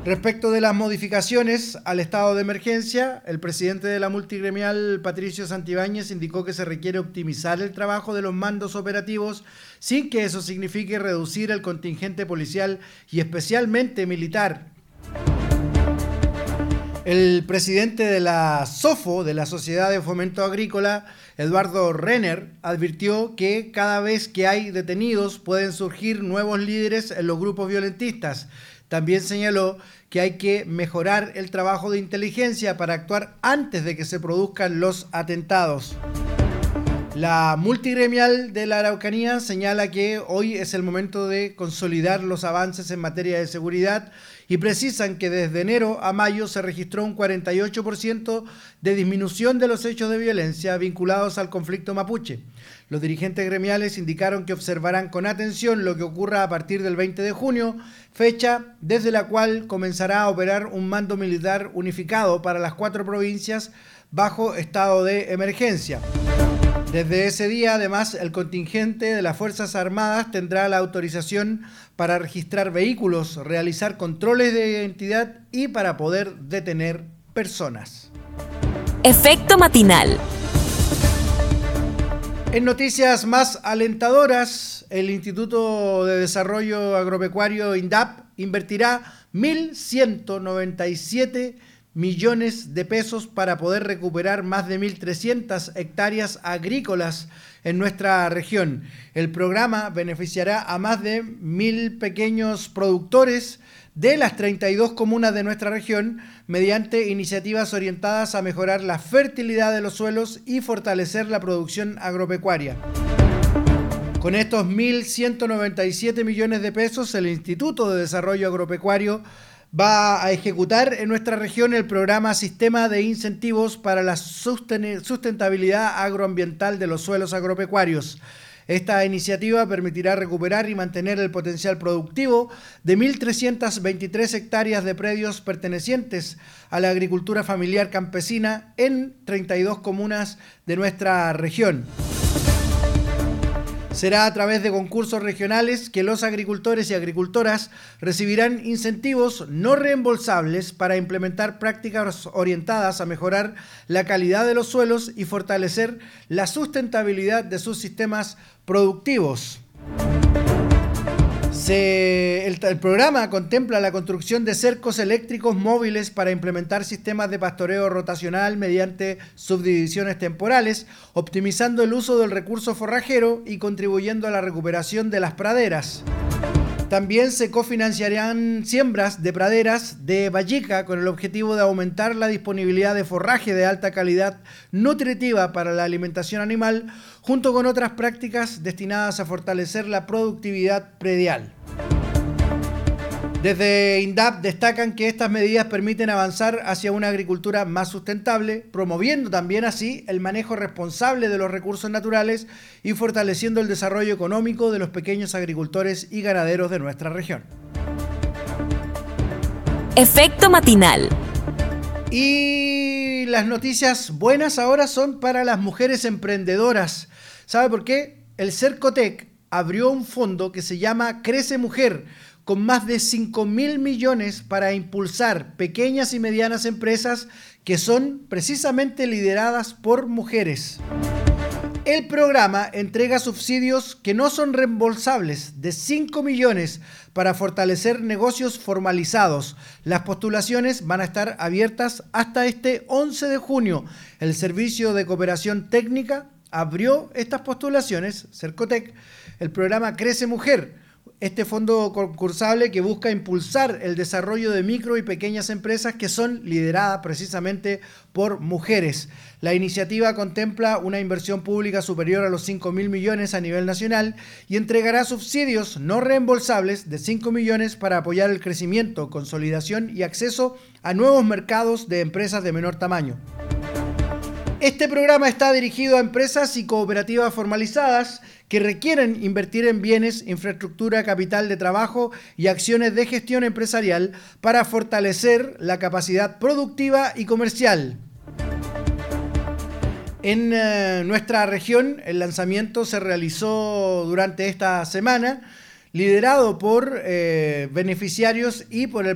Respecto de las modificaciones al estado de emergencia, el presidente de la multigremial, Patricio Santibáñez, indicó que se requiere optimizar el trabajo de los mandos operativos sin que eso signifique reducir el contingente policial y especialmente militar. El presidente de la SOFO, de la Sociedad de Fomento Agrícola, Eduardo Renner, advirtió que cada vez que hay detenidos pueden surgir nuevos líderes en los grupos violentistas. También señaló que hay que mejorar el trabajo de inteligencia para actuar antes de que se produzcan los atentados. La multigremial de la Araucanía señala que hoy es el momento de consolidar los avances en materia de seguridad y precisan que desde enero a mayo se registró un 48% de disminución de los hechos de violencia vinculados al conflicto mapuche. Los dirigentes gremiales indicaron que observarán con atención lo que ocurra a partir del 20 de junio, fecha desde la cual comenzará a operar un mando militar unificado para las 4 provincias bajo estado de emergencia. Desde ese día, además, el contingente de las Fuerzas Armadas tendrá la autorización para registrar vehículos, realizar controles de identidad y para poder detener personas. Efecto matinal. En noticias más alentadoras, el Instituto de Desarrollo Agropecuario INDAP invertirá 1.197 millones de pesos para poder recuperar más de 1.300 hectáreas agrícolas en nuestra región. El programa beneficiará a más de 1.000 pequeños productores de las 32 comunas de nuestra región mediante iniciativas orientadas a mejorar la fertilidad de los suelos y fortalecer la producción agropecuaria. Con estos 1.197 millones de pesos, el Instituto de Desarrollo Agropecuario va a ejecutar en nuestra región el programa Sistema de Incentivos para la Sustentabilidad Agroambiental de los Suelos Agropecuarios. Esta iniciativa permitirá recuperar y mantener el potencial productivo de 1.323 hectáreas de predios pertenecientes a la agricultura familiar campesina en 32 comunas de nuestra región. Será a través de concursos regionales que los agricultores y agricultoras recibirán incentivos no reembolsables para implementar prácticas orientadas a mejorar la calidad de los suelos y fortalecer la sustentabilidad de sus sistemas productivos. El programa contempla la construcción de cercos eléctricos móviles para implementar sistemas de pastoreo rotacional mediante subdivisiones temporales, optimizando el uso del recurso forrajero y contribuyendo a la recuperación de las praderas. También se cofinanciarán siembras de praderas de vallica con el objetivo de aumentar la disponibilidad de forraje de alta calidad nutritiva para la alimentación animal, junto con otras prácticas destinadas a fortalecer la productividad predial. Desde INDAP destacan que estas medidas permiten avanzar hacia una agricultura más sustentable, promoviendo también así el manejo responsable de los recursos naturales y fortaleciendo el desarrollo económico de los pequeños agricultores y ganaderos de nuestra región. Efecto matinal. Y las noticias buenas ahora son para las mujeres emprendedoras. ¿Sabe por qué? El Cercotec abrió un fondo que se llama Crece Mujer, con más de 5.000 millones para impulsar pequeñas y medianas empresas que son precisamente lideradas por mujeres. El programa entrega subsidios que no son reembolsables de 5 millones para fortalecer negocios formalizados. Las postulaciones van a estar abiertas hasta este 11 de junio. El Servicio de Cooperación Técnica abrió estas postulaciones, Cercotec, el programa Crece Mujer. Este fondo concursable que busca impulsar el desarrollo de micro y pequeñas empresas que son lideradas precisamente por mujeres. La iniciativa contempla una inversión pública superior a los 5.000 millones a nivel nacional y entregará subsidios no reembolsables de 5 millones para apoyar el crecimiento, consolidación y acceso a nuevos mercados de empresas de menor tamaño. Este programa está dirigido a empresas y cooperativas formalizadas que requieren invertir en bienes, infraestructura, capital de trabajo y acciones de gestión empresarial para fortalecer la capacidad productiva y comercial. En nuestra región, el lanzamiento se realizó durante esta semana, liderado por beneficiarios y por el